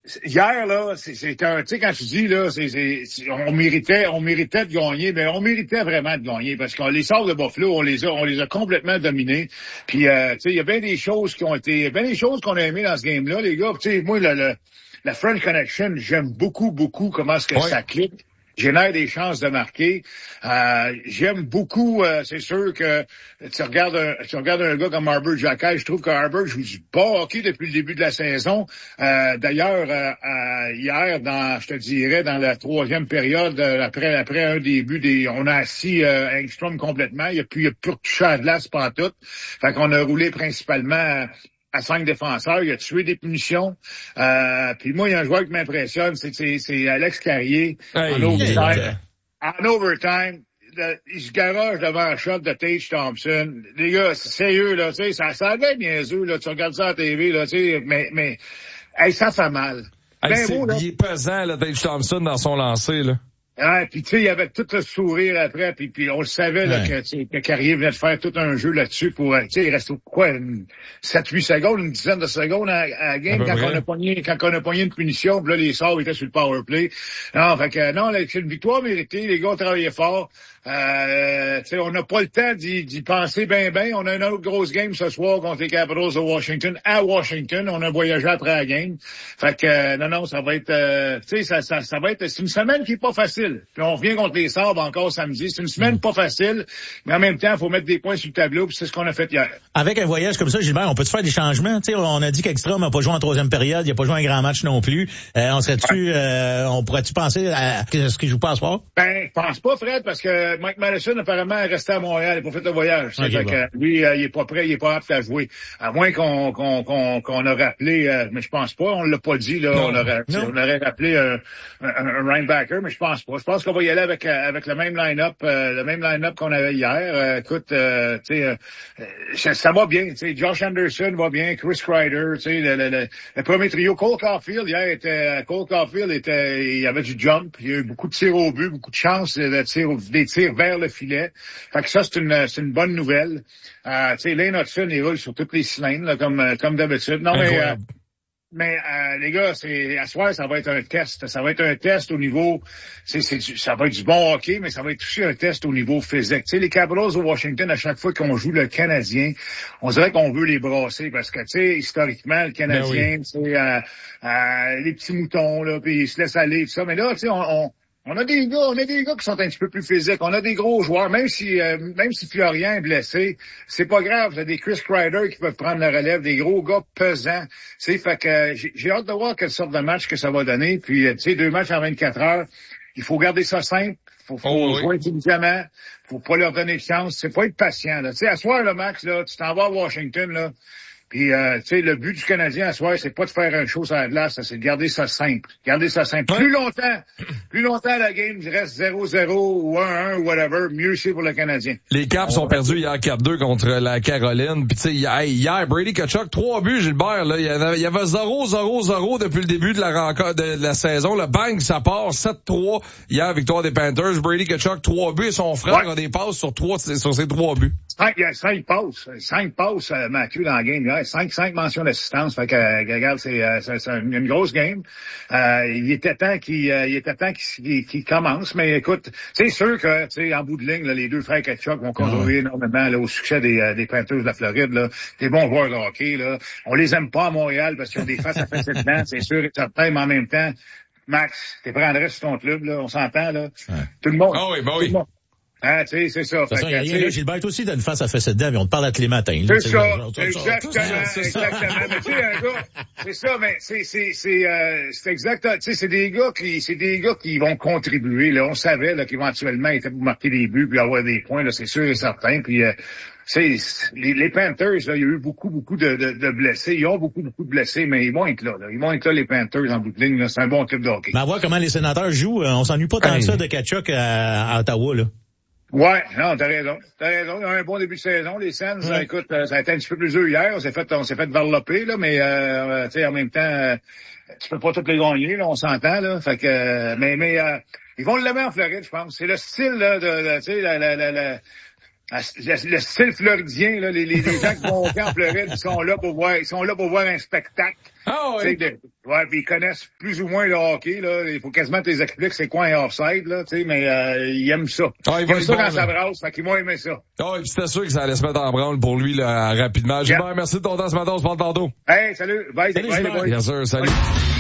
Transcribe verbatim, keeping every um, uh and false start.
hier, là, c'est, c'est un, tu sais, quand tu dis, là, c'est, c'est, c'est, on méritait, on méritait de gagner, mais on méritait vraiment de gagner parce qu'on les sort de Buffalo, on les a, on les a complètement dominés. Puis, euh, tu sais, il y a bien des choses qui ont été, bien des choses qu'on a aimées dans ce game-là, les gars. Tu sais, moi, le, le, la French Connection, j'aime beaucoup, beaucoup comment est-ce que ouais. ça clique. Génère des chances de marquer. Euh, j'aime beaucoup, euh, c'est sûr que tu regardes un, tu regardes un gars comme Arbor Xhekaj, je trouve que Arbor joue du bon hockey depuis le début de la saison. Euh, d'ailleurs, euh, euh, hier, dans, je te dirais, dans la troisième période, euh, après après un début, des, on a assis euh, Engstrom complètement. Il n'y a plus, il y a plus de toucher à glace pantoute. Fait qu'on a roulé principalement à cinq défenseurs, il a tué des punitions. Euh, puis moi, il y a un joueur qui m'impressionne, c'est, c'est, c'est Alex Carrier hey, en overtime. Yeah. En overtime, le, il se garage devant un shot de Tage Thompson. Les gars, c'est sérieux, là, tu sais, ça, ça avait niaiseux, là, tu regardes ça à la T V, là, tu sais, mais, mais, hey, ça fait mal. Hey, ben c'est, beau, là. Il est pesant, là, Tage Thompson, dans son lancer, là. Ah, puis tu sais, il y avait tout le sourire après, puis puis on le savait là, ouais. que, que Carrier venait de faire tout un jeu là-dessus pour, tu sais, il reste quoi, sept huit secondes, une dizaine de secondes à, à la game quand on a pogné, quand on a pogné une punition, puis là les sorts étaient sur le power play. Non, fait que non, là, c'est une victoire méritée, les gars ont travaillé fort. Euh, on n'a pas le temps d'y, d'y penser bien, bien. On a une autre grosse game ce soir contre les Capitals de Washington, à Washington. On a voyagé après la game. Fait que, euh, non, non, ça va être, euh, tu sais, ça, ça, ça va être, c'est une semaine qui est pas facile. Puis on revient contre les Sabres encore samedi. C'est une semaine pas facile, mais en même temps, il faut mettre des points sur le tableau, puis c'est ce qu'on a fait hier. Avec un voyage comme ça, Gilbert, on peut-tu faire des changements? Tu sais, on a dit qu'Extrom n'a pas joué en troisième période, il n'a pas joué un grand match non plus. Euh, on serait-tu, euh, on pourrait-tu penser à ce qu'il joue pas à soir? Ben, je pense pas, Fred, parce que Mike Madison, apparemment, est resté à Montréal. Il n'a pas fait le voyage. Okay, fait bon. que, lui, euh, il est pas prêt, il est pas apte à jouer. À moins qu'on, qu'on, qu'on, qu'on a rappelé, euh, mais je pense pas, on l'a pas dit, là. On aurait, on aurait rappelé euh, un, un linebacker, mais je pense pas. Je pense qu'on va y aller avec, avec le même line-up, euh, le même line-up qu'on avait hier. Euh, écoute, euh, tu sais, euh, ça, ça va bien. Tu sais, Josh Anderson va bien, Chris Kreider, tu sais, le, le, le, le premier trio. Cole Caulfield, hier, était, Cole Caulfield était, il y avait du jump. Il y a eu beaucoup de tirs au but, beaucoup de chances de tirs, des tirs vers le filet. Fait que ça, c'est une, c'est une bonne nouvelle. Euh, tu sais, Lane Hudson, il roule sur toutes les cylindres, là, comme, comme d'habitude. Non, mais, euh, mais, euh, les gars, c'est, à soir, ça va être un test. Ça va être un test au niveau, c'est, c'est du, ça va être du bon hockey, mais ça va être aussi un test au niveau physique. Tu sais, les Capitals de Washington, à chaque fois qu'on joue le Canadien, on dirait qu'on veut les brasser parce que, tu sais, historiquement, le Canadien, ben oui. c'est, euh, euh, les petits moutons, là, puis ils se laissent aller, tout ça. Mais là, tu sais, on, on On a des gars, on a des gars qui sont un petit peu plus physiques. On a des gros joueurs, même si, euh, même si Florian est blessé, c'est pas grave. Il y a des Chris Kreider qui peuvent prendre la relève, des gros gars pesants. Tu sais, fait que euh, j'ai, j'ai hâte de voir quelle sorte de match que ça va donner. Puis, tu sais, deux matchs en vingt-quatre heures. Il faut garder ça simple. Faut, faut oh, jouer oui. intelligemment. Faut pas leur donner de chance. C'est pas être patient, là. Tu sais, à soir, le Max, là, tu t'en vas à Washington, là. Puis, euh, tu sais, le but du Canadien à soir, c'est pas de faire une chose à la glace, c'est de garder ça simple. Garder ça simple. Ouais. Plus longtemps, plus longtemps la game reste zéro zéro ou un un ou whatever, mieux c'est pour le Canadien. Les Caps ont perdu hier quatre deux contre la Caroline. Puis tu sais, hier, hier, Brady Tkachuk, trois buts, Gilbert, là. Il y avait, il y avait zéro zéro zéro depuis le début de la rencontre, de la saison. Le bang, ça part, sept trois. Hier, victoire des Panthers. Brady Tkachuk, trois buts et son frère ouais. a des passes sur trois, sur ses trois buts. Cinq, il y a cinq passes. Cinq passes, euh, Mathieu, dans la game hier. Cinq, cinq mentions d'assistance. Fait que, euh, regarde, c'est, euh, c'est, c'est une, une grosse game. Euh, il était temps qu'il, euh, il était temps qu'il, qu'il commence. Mais écoute, c'est sûr que, tu sais, en bout de ligne, là, les deux frères Tkachuk vont contribuer ah. énormément, là, au succès des, euh, des Panthers de la Floride, là. Des bons joueurs de hockey, là. On les aime pas à Montréal parce qu'ils ont des faces à face dedans, c'est sûr et certain, mais en même temps, Max, t'es prendrais sur ton club, là. On s'entend, là. Ouais. Tout le monde. Ah oui, bah oui. Ah, tu sais, c'est ça. Fait que, rien, là, Gilbert, aussi, t'as une face à fesser dedans, mais on te parle à tous les matins. C'est ça, exactement, exactement. Mais tu sais, un gars, c'est ça, mais c'est, c'est, c'est, euh, c'est exactement, tu sais, c'est des gars qui, c'est des gars qui vont contribuer, là. On savait, là, qu'éventuellement, ils étaient pour marquer des buts puis avoir des points, là, c'est sûr et certain. Puis, euh, c'est, les, les Panthers, là, il y a eu beaucoup, beaucoup de, de, de blessés. Ils ont beaucoup, beaucoup de blessés, mais ils vont être là, là. Ils vont être là, les Panthers, en bout de ligne, là. C'est un bon club de hockey. Ben, à voir comment les sénateurs jouent. On s'ennuie pas tant que ça de Tkachuk à, à Ottawa, là. Ouais, non, t'as raison. T'as raison. Il y a un bon début de saison. Les Sens, ouais. écoute, ça a été un petit peu plus dur hier. On s'est fait, on s'est fait varloper, là, mais, euh, tu sais, en même temps, euh, tu peux pas toutes les gagner, là, on s'entend, là. Fait que, euh, mais, mais, euh, ils vont le lever en Floride, je pense. C'est le style, là, de, de tu sais, la, la, la, la, le, le style floridien, là, les, les, les gens qui vont en Floride, ils sont là pour voir, ils sont là pour voir un spectacle. Ah oui. De, ouais, puis ils connaissent plus ou moins le hockey, là. Il faut quasiment que tu les expliques c'est quoi un offside, là, tu sais, mais euh, ils aiment ça. Ah, il ils aiment ça bon, quand ça brasse, fait qu'ils vont aimer ça. Ah, et puis c'était sûr que ça allait se mettre en branle pour lui, là, rapidement. Gilbert, yeah. Merci de ton temps ce matin, on se parle tantôt. Hey, salut, bye, salut, bye, bye. Bien sûr, salut. Bye.